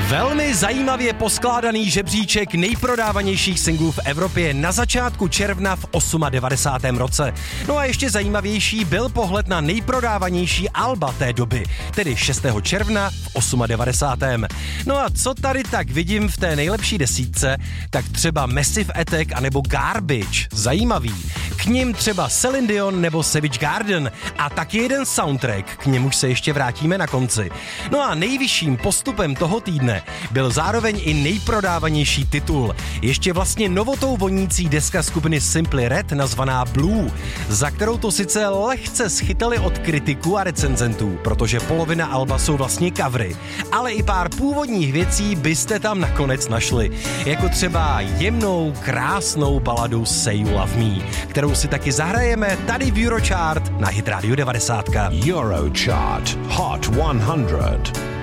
Velmi zajímavě poskládaný žebříček nejprodávanějších singlů v Evropě na začátku června v 98. roce. No a ještě zajímavější byl pohled na nejprodávanější alba té doby, tedy 6. června v 98. No a co tady tak vidím v té nejlepší desítce, tak třeba Massive Attack anebo Garbage, zajímavý. K nim třeba Celine Dion nebo Savage Garden a taky jeden soundtrack, k němuž se ještě vrátíme na konci. No a nejvyšším postupem toho týdne byl zároveň i nejprodávanější titul. Ještě vlastně novotou vonící deska skupiny Simply Red nazvaná Blue, za kterou to sice lehce schytali od kritiků a recenzentů, protože polovina alba jsou vlastně covery, ale i pár původních věcí byste tam nakonec našli, jako třeba jemnou, krásnou baladu Say You Love Me, kterou si taky zahrajeme tady v Eurochart na Hit Radio 90. Eurochart Hot 100.